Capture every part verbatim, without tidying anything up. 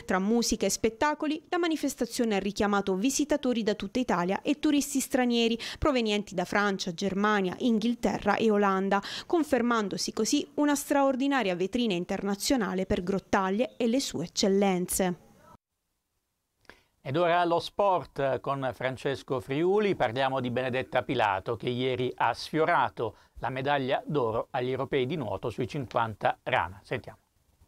Tra musica e spettacoli, la manifestazione ha richiamato visitatori da tutta Italia e turisti stranieri provenienti da Francia, Germania, Inghilterra e Olanda, confermandosi così una straordinaria vetrina internazionale per Grottaglie e le sue eccellenze. Ed ora lo sport con Francesco Friuli. Parliamo di Benedetta Pilato, che ieri ha sfiorato la medaglia d'oro agli europei di nuoto sui cinquanta rana. Sentiamo.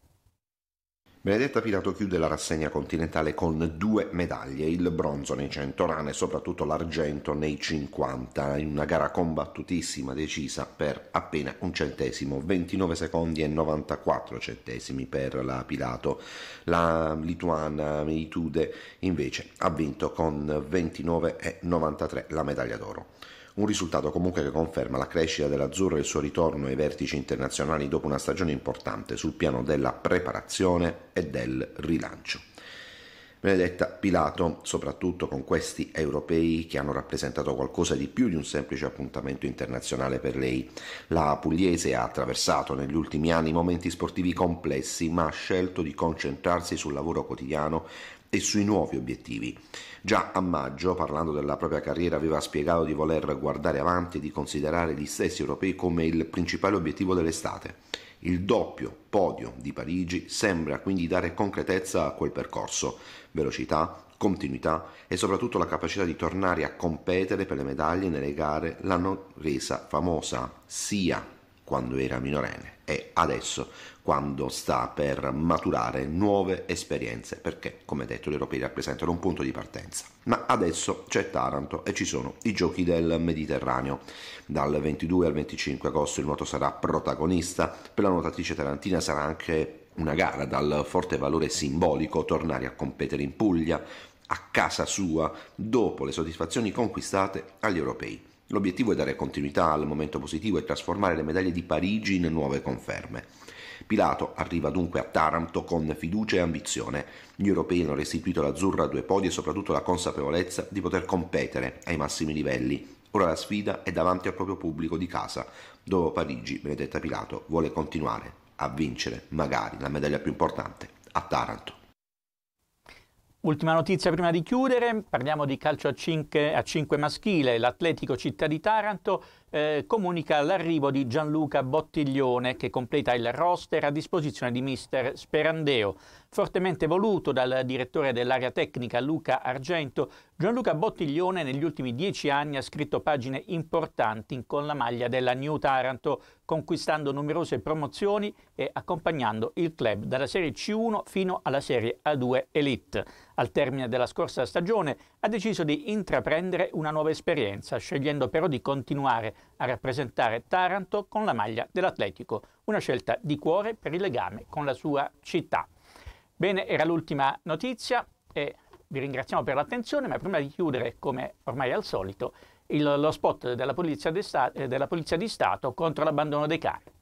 Benedetta Pilato chiude la rassegna continentale con due medaglie, il bronzo nei cento rane e soprattutto l'argento nei cinquanta, in una gara combattutissima, decisa per appena un centesimo, ventinove secondi e novantaquattro centesimi per la Pilato. La lituana Meitude invece ha vinto con ventinove e novantatré la medaglia d'oro. Un risultato comunque che conferma la crescita dell'azzurro e il suo ritorno ai vertici internazionali dopo una stagione importante sul piano della preparazione e del rilancio. Benedetta Pilato, soprattutto con questi europei che hanno rappresentato qualcosa di più di un semplice appuntamento internazionale per lei. La pugliese ha attraversato negli ultimi anni momenti sportivi complessi, ma ha scelto di concentrarsi sul lavoro quotidiano e sui nuovi obiettivi. Già a maggio, parlando della propria carriera, aveva spiegato di voler guardare avanti e di considerare gli stessi europei come il principale obiettivo dell'estate. Il doppio podio di Parigi sembra quindi dare concretezza a quel percorso, velocità, continuità e soprattutto la capacità di tornare a competere per le medaglie nelle gare l'hanno resa famosa sia quando era minorenne e adesso quando sta per maturare nuove esperienze, perché come detto gli europei rappresentano un punto di partenza. Ma adesso c'è Taranto e ci sono i giochi del Mediterraneo. Dal ventidue al venticinque agosto il nuoto sarà protagonista, per la nuotatrice tarantina sarà anche una gara dal forte valore simbolico tornare a competere in Puglia, a casa sua, dopo le soddisfazioni conquistate agli europei. L'obiettivo è dare continuità al momento positivo e trasformare le medaglie di Parigi in nuove conferme. Pilato arriva dunque a Taranto con fiducia e ambizione. Gli europei hanno restituito all'azzurra due podi e soprattutto la consapevolezza di poter competere ai massimi livelli. Ora la sfida è davanti al proprio pubblico di casa. Dopo Parigi, Benedetta Pilato vuole continuare a vincere magari la medaglia più importante a Taranto. Ultima notizia prima di chiudere, parliamo di calcio a cinque, a cinque maschile. L'Atletico Città di Taranto eh, comunica l'arrivo di Gianluca Bottiglione, che completa il roster a disposizione di mister Sperandeo. Fortemente voluto dal direttore dell'area tecnica Luca Argento, Gianluca Bottiglione negli ultimi dieci anni ha scritto pagine importanti con la maglia della New Taranto, conquistando numerose promozioni e accompagnando il club dalla Serie C uno fino alla Serie A due Elite. Al termine della scorsa stagione ha deciso di intraprendere una nuova esperienza, scegliendo però di continuare a rappresentare Taranto con la maglia dell'Atletico, una scelta di cuore per il legame con la sua città. Bene, era l'ultima notizia e vi ringraziamo per l'attenzione, ma prima di chiudere, come ormai al solito, il, lo spot della Polizia di Stato, della Polizia di Stato contro l'abbandono dei cani.